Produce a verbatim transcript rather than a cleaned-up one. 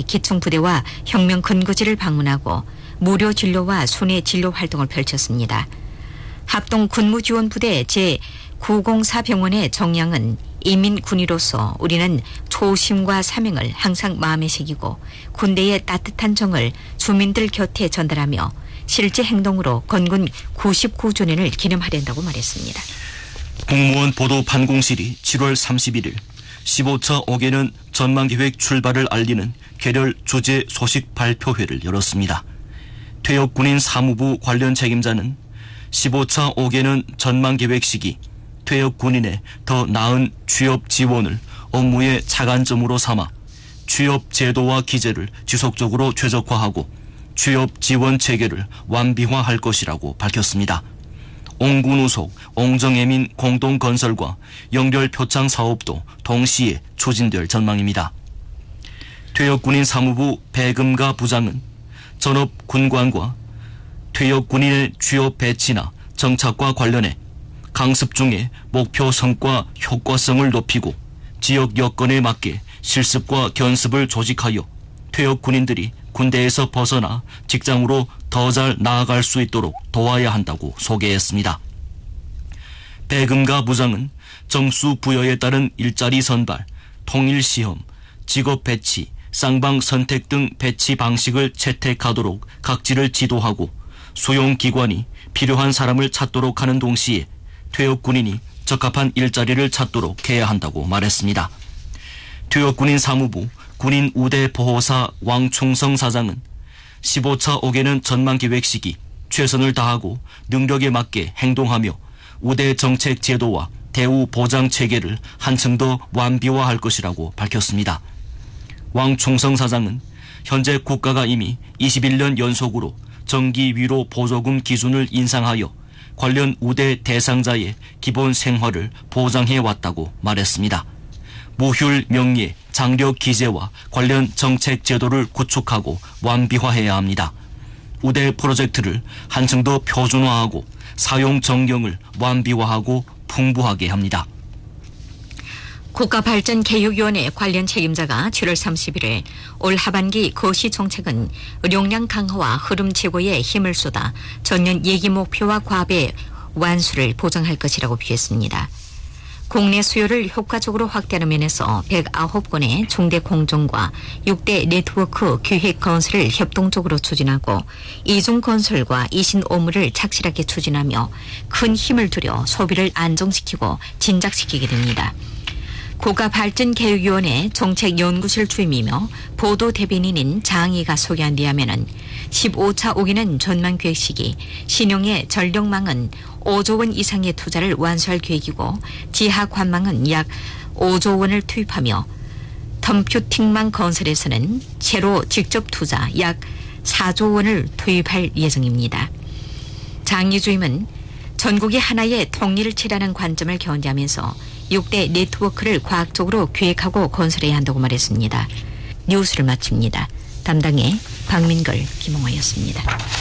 기충부대와 혁명 근거지를 방문하고 무료 진료와 순회 진료 활동을 펼쳤습니다. 합동 군무지원부대 제구공사 병원의 정량은 이민군의로서 우리는 초심과 사명을 항상 마음에 새기고 군대의 따뜻한 정을 주민들 곁에 전달하며 실제 행동으로 건군 구십구 주년을 기념하려고 말했습니다. 공무원 보도 판공실이 칠월 삼십일일 십오 차 오 개년 전망계획 출발을 알리는 개별 주재 소식 발표회를 열었습니다. 퇴역군인 사무부 관련 책임자는 십오 차 오 개년 전망계획 시기 퇴역군인의 더 나은 취업 지원을 업무의 차관점으로 삼아 취업 제도와 기제를 지속적으로 최적화하고 취업 지원 체계를 완비화할 것이라고 밝혔습니다. 옹군우속, 옹정애민 공동건설과 연결 표창 사업도 동시에 추진될 전망입니다. 퇴역군인 사무부 배금가 부장은 전업 군관과 퇴역군인의 취업 배치나 정착과 관련해 강습 중에 목표 성과 효과성을 높이고 지역 여건에 맞게 실습과 견습을 조직하여 퇴역 군인들이 군대에서 벗어나 직장으로 더 잘 나아갈 수 있도록 도와야 한다고 소개했습니다. 배금가 부장은 점수 부여에 따른 일자리 선발, 통일 시험, 직업 배치, 쌍방 선택 등 배치 방식을 채택하도록 각지를 지도하고 수용기관이 필요한 사람을 찾도록 하는 동시에 퇴역 군인이 적합한 일자리를 찾도록 해야 한다고 말했습니다. 퇴역군인 사무부 군인 우대 보호사 왕충성 사장은 십오 차 오 개년 전망계획 시기 최선을 다하고 능력에 맞게 행동하며 우대 정책 제도와 대우 보장 체계를 한층 더 완비화할 것이라고 밝혔습니다. 왕충성 사장은 현재 국가가 이미 이십일 년 연속으로 정기 위로 보조금 기준을 인상하여 관련 우대 대상자의 기본 생활을 보장해 왔다고 말했습니다. 무휴일 명예, 장력 기재와 관련 정책 제도를 구축하고 완비화해야 합니다. 우대 프로젝트를 한층 더 표준화하고 사용 정경을 완비화하고 풍부하게 합니다. 국가발전개혁위원회 관련 책임자가 칠월 삼십일일 올 하반기 거시 정책은 용량 강화와 흐름 제고에 힘을 쏟아 전년 예기 목표와 과배 완수를 보장할 것이라고 비했습니다. 국내 수요를 효과적으로 확대하는 면에서 백구 건의 중대 공정과 육 대 네트워크 기획 건설을 협동적으로 추진하고 이중 건설과 이신 오물을 착실하게 추진하며 큰 힘을 들여 소비를 안정시키고 진작시키게 됩니다. 국가발전개혁위원회 정책연구실 주임이며 보도 대변인인 장희가 소개한 데 하면은 십오 차 오 개년 전망계획 시기 신용의 전력망은 오조 원 이상의 투자를 완수할 계획이고 지하 관망은 약 오조 원을 투입하며 컴퓨팅망 건설에서는 새로 직접 투자 약 사조 원을 투입할 예정입니다. 장희 주임은 전국이 하나의 통일을 치라는 관점을 견지하면서 육 대 네트워크를 과학적으로 계획하고 건설해야 한다고 말했습니다. 뉴스를 마칩니다. 담당의 박민걸, 김홍화였습니다.